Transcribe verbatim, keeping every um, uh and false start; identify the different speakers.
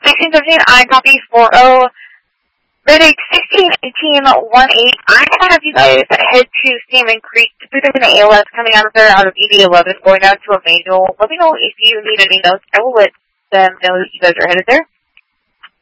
Speaker 1: sixteen seventeen, I copy four oh. Ready, sixteen eighteen one eight. I can have you guys head to Salmon Creek to pick up an A L S coming out of there out of E D eleven, going down to a manual. Let me know if you need any notes. I will let them know that you guys are headed there.